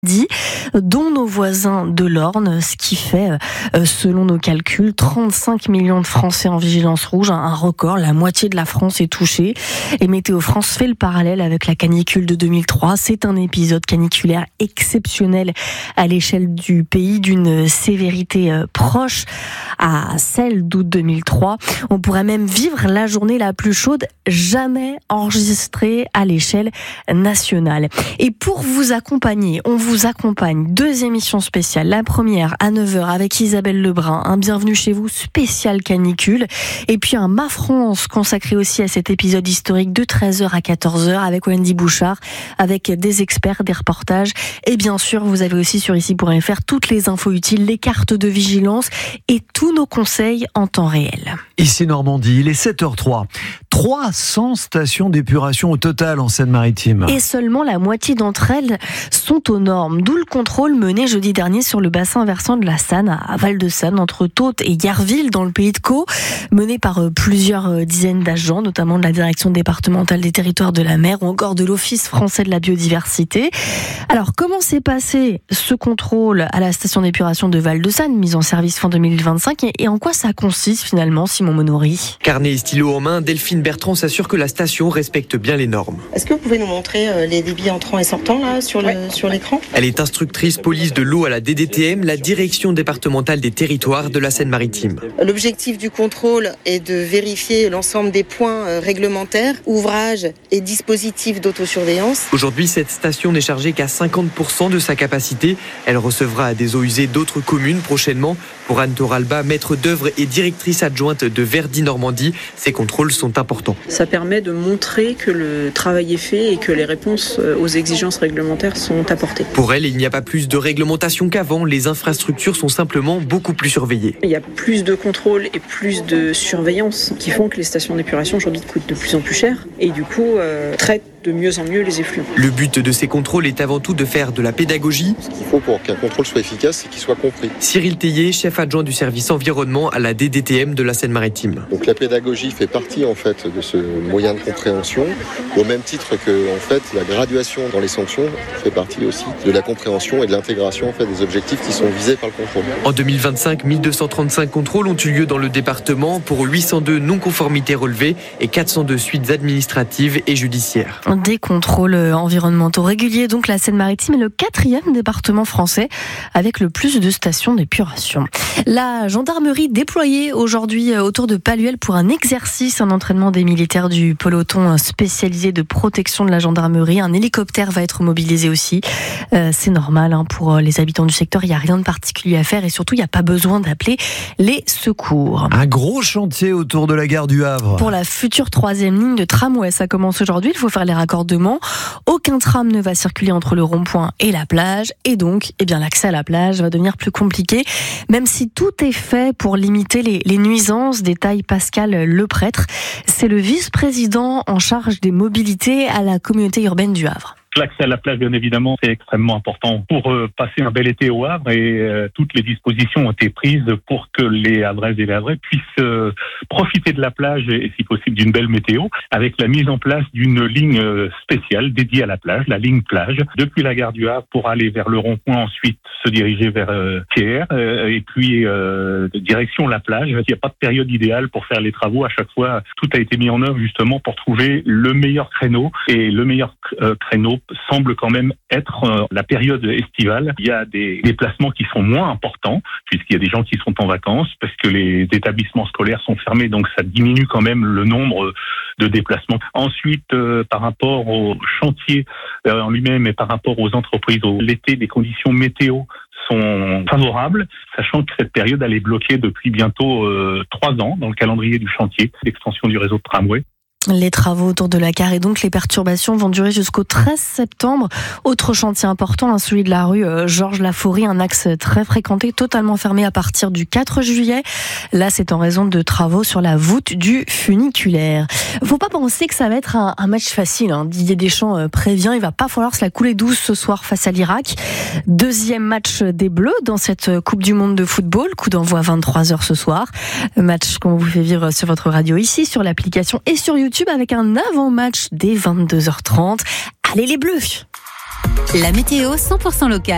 dont nos voisins de l'Orne, ce qui fait, selon nos calculs, 35 millions de Français en vigilance rouge, un record. La moitié de la France est touchée. Et Météo France fait le parallèle avec la canicule de 2003. C'est un épisode caniculaire exceptionnel à l'échelle du pays, d'une sévérité proche à celle d'août 2003. On pourrait même vivre la journée la plus chaude jamais enregistrée à l'échelle nationale. Et pour vous accompagner, on vous accompagne. 2 émissions spéciales. La première à 9h avec Isabelle Lebrun. Un bienvenue chez vous spécial canicule. Et puis un Ma France consacré aussi à cet épisode historique de 13h à 14h avec Wendy Bouchard, avec des experts, des reportages. Et bien sûr, vous avez aussi sur ici.fr toutes les infos utiles, les cartes de vigilance et tous nos conseils en temps réel. Ici Normandie, il est 7h03. 300 stations d'épuration au total en Seine-Maritime. Et seulement la moitié d'entre elles sont aux normes. D'où le contrôle mené jeudi dernier sur le bassin versant de la Sanne, à Val-de-Sanne, entre Thaute et Yarville, dans le pays de Caux, mené par plusieurs dizaines d'agents, notamment de la direction départementale des territoires de la mer ou encore de l'Office français de la biodiversité. Alors, comment s'est passé ce contrôle à la station d'épuration de Val-de-Sanne, mise en service fin 2025, et en quoi ça consiste finalement, Simon Monory? Carnet et stylo en main, Delphine Bertrand s'assure que la station respecte bien les normes. Est-ce que vous pouvez nous montrer les débits entrants et sortants là sur l'écran? Elle est instructrice police de l'eau à la DDTM, la direction départementale des territoires de la Seine-Maritime. L'objectif du contrôle est de vérifier l'ensemble des points réglementaires, ouvrages et dispositifs d'autosurveillance. Aujourd'hui, cette station n'est chargée qu'à 50% de sa capacité. Elle recevra à des eaux usées d'autres communes prochainement. Pour Anne Toralba, maître d'œuvre et directrice adjointe de Verdi Normandie, ces contrôles sont importants. Ça permet de montrer que le travail est fait et que les réponses aux exigences réglementaires sont apportées. Pour elle, il n'y a pas plus de réglementation qu'avant. Les infrastructures sont simplement beaucoup plus surveillées. Il y a plus de contrôle et plus de surveillance qui font que les stations d'épuration aujourd'hui coûtent de plus en plus cher et du coup traitent de mieux en mieux les effluents. Le but de ces contrôles est avant tout de faire de la pédagogie. Ce qu'il faut pour qu'un contrôle soit efficace, c'est qu'il soit compris. Cyril Théier, chef adjoint du service environnement à la DDTM de la Seine-Maritime. Donc la pédagogie fait partie en fait de ce moyen de compréhension, au même titre que en fait la graduation dans les sanctions fait partie aussi de la compréhension et de l'intégration en fait des objectifs qui sont visés par le contrôle. En 2025, 1235 contrôles ont eu lieu dans le département pour 802 non-conformités relevées et 402 suites administratives et judiciaires. Des contrôles environnementaux réguliers, donc la Seine-Maritime est le 4e département français avec le plus de stations d'épuration. La gendarmerie déployée aujourd'hui autour de Palluel pour un exercice, un entraînement des militaires du peloton spécialisé de protection de la gendarmerie. Un hélicoptère va être mobilisé aussi. C'est normal pour les habitants du secteur, il n'y a rien de particulier à faire et surtout il n'y a pas besoin d'appeler les secours. Un gros chantier autour de la gare du Havre. Pour la future 3e ligne de tramway, ça commence aujourd'hui, il faut faire les raccordements. Aucun tram ne va circuler entre le rond-point et la plage et donc l'accès à la plage va devenir plus compliqué, même si tout est fait pour limiter les nuisances, détaille Pascal Leprêtre. C'est le vice-président en charge des mobilités à la communauté urbaine du Havre. L'accès à la plage, bien évidemment, c'est extrêmement important pour passer un bel été au Havre et toutes les dispositions ont été prises pour que les Havraises et les Havrais puissent profiter de la plage et si possible d'une belle météo avec la mise en place d'une ligne spéciale dédiée à la plage, la ligne plage, depuis la gare du Havre pour aller vers le rond-point, ensuite se diriger vers Thiers et puis direction la plage. Il n'y a pas de période idéale pour faire les travaux. À chaque fois, tout a été mis en œuvre justement pour trouver le meilleur créneau et le meilleur créneau semble quand même être la période estivale. Il y a des déplacements qui sont moins importants puisqu'il y a des gens qui sont en vacances parce que les établissements scolaires sont fermés, donc ça diminue quand même le nombre de déplacements. Ensuite, par rapport au chantier en lui-même et par rapport aux entreprises, l'été, les conditions météo sont favorables, sachant que cette période elle est bloquée depuis bientôt 3 ans dans le calendrier du chantier, l'extension du réseau de tramway. Les travaux autour de la gare et donc les perturbations vont durer jusqu'au 13 septembre. Autre chantier important, celui de la rue Georges Laforrie, un axe très fréquenté, totalement fermé à partir du 4 juillet. Là, c'est en raison de travaux sur la voûte du funiculaire. Faut pas penser que ça va être un match facile. Didier Deschamps prévient, il va pas falloir se la couler douce ce soir face à l'Irak. 2e match des Bleus dans cette Coupe du Monde de football. Coup d'envoi 23h ce soir. Match qu'on vous fait vivre sur votre radio ici, sur l'application et sur YouTube avec un avant-match dès 22h30. Allez les Bleus! La météo 100% locale.